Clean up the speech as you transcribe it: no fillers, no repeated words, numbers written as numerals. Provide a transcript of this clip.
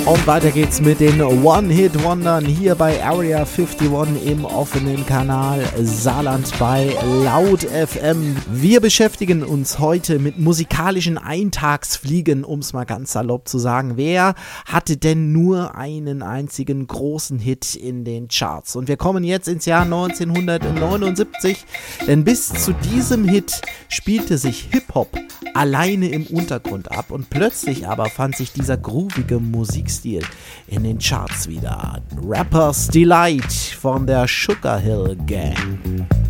Und weiter geht's mit den One-Hit-Wondern hier bei Area 51 im offenen Kanal Saarland bei Laut FM. Wir beschäftigen uns heute mit musikalischen Eintagsfliegen, um es mal ganz salopp zu sagen. Wer hatte denn nur einen einzigen großen Hit in den Charts? Und wir kommen jetzt ins Jahr 1979, denn bis zu diesem Hit spielte sich Hip-Hop alleine im Untergrund ab und plötzlich aber fand sich dieser groovige Musikstil in den Charts wieder. Rapper's Delight von der Sugar Hill Gang.